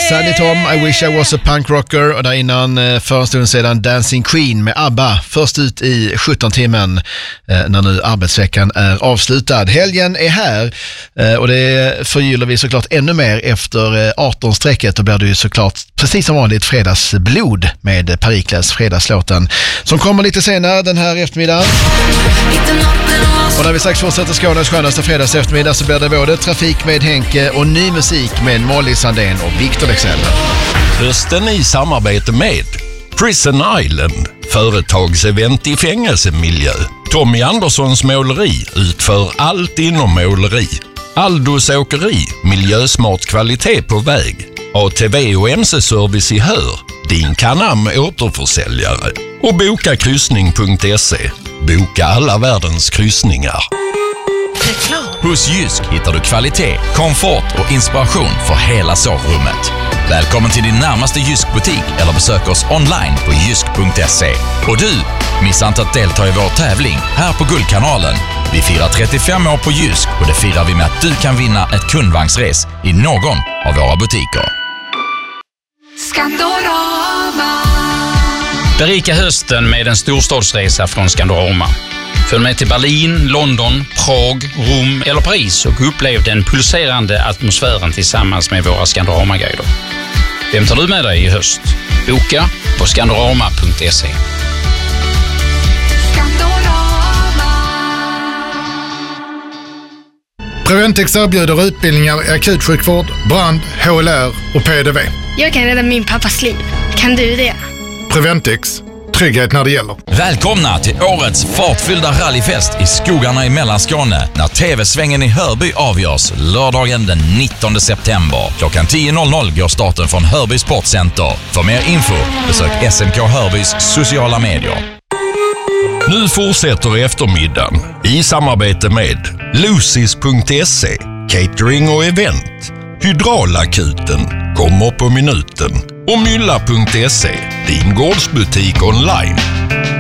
Sandy Tom, I wish I was a punk rocker, och där innan för en stund sedan Dancing Queen med ABBA. Först ut i 17-timmen när nu arbetsveckan är avslutad. Helgen är här och det förgyller vi såklart ännu mer efter 18-strecket. Då blir det ju såklart precis som vanligt fredagsblod med Perikles, fredagslåten som kommer lite senare den här eftermiddagen. Och när vi strax fortsätter Skånes skönaste fredags eftermiddag så blir det både trafik med Henke och ny musik med Molly Sandén och Victor Lexell. Hösten i samarbete med Prison Island, företagsevent i fängelsemiljö. Tommy Anderssons måleri utför allt inom måleri. Aldos åkeri, miljösmart kvalitet på väg. ATV och MC-service i Hör, din Canam återförsäljare. Och bokakryssning.se, boka alla världens kryssningar. Hos Jysk hittar du kvalitet, komfort och inspiration för hela sovrummet. Välkommen till din närmaste Jysk-butik eller besök oss online på jysk.se. Och du, missa inte att delta i vår tävling här på Guldkanalen. Vi firar 35 år på Jysk och det firar vi med att du kan vinna ett kundvagnsres i någon av våra butiker. Skandorama. Berika hösten med en storstadsresa från Skandorama. Följ med till Berlin, London, Prag, Rom eller Paris och upplev den pulserande atmosfären tillsammans med våra Skandorama-guider. Vem tar du med dig i höst? Boka på skandorama.se. Preventix erbjuder utbildningar i akutsjukvård, brand, HLR och PDV. Jag kan rädda min pappas liv. Kan du det? Preventix. Trygghet när det gäller. Välkomna till årets fartfyllda rallyfest i skogarna i Mellanskåne när TV-svängen i Hörby avgörs lördagen den 19 september. Klockan 10.00 går starten från Hörby Sportcenter. För mer info besök SMK Hörbys sociala medier. Nu fortsätter eftermiddagen i samarbete med Lucis.se, catering och event. Hydraulakuten kommer på minuten. Och Mylla.se, din gårdsbutik online.